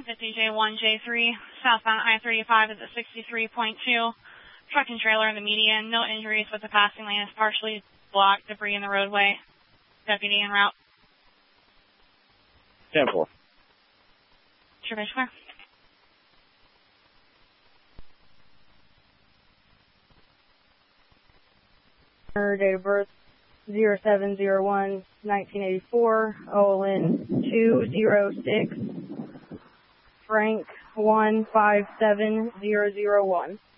50J1J3, southbound I-35 is at 63.2. Truck and trailer in the median. No injuries, but the passing lane is partially blocked. Debris in the roadway. Deputy en route. 10-4. Sure, base clear. Her date of birth 07/01/1984. Olin 206. Frank 157001.